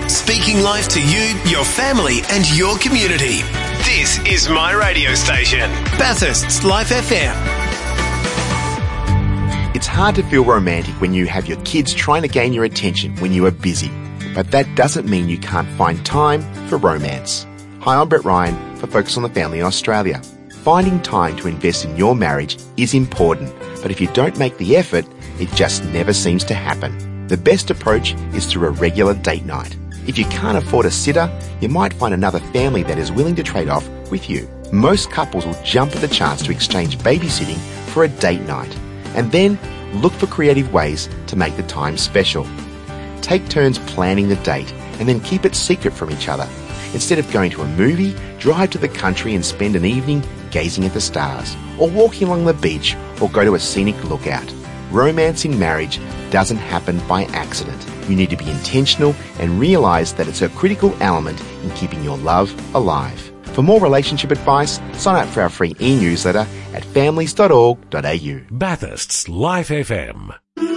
Speaking life to you, your family and your community. This is my radio station, Bathurst's Life FM. It's hard to feel romantic when you have your kids trying to gain your attention when you are busy. But that doesn't mean you can't find time for romance. Hi, I'm Brett Ryan for Focus on the Family in Australia. Finding time to invest in your marriage is important, but if you don't make the effort, it just never seems to happen. The best approach is through a regular date night. If you can't afford a sitter, you might find another family that is willing to trade off with you. Most couples will jump at the chance to exchange babysitting for a date night, and then look for creative ways to make the time special. Take turns planning the date and then keep it secret from each other. Instead of going to a movie, drive to the country and spend an evening gazing at the stars, or walking along the beach, or go to a scenic lookout. Romance in marriage doesn't happen by accident. You need to be intentional and realise that it's a critical element in keeping your love alive. For more relationship advice, sign up for our free e-newsletter at families.org.au. Bathurst's Life FM.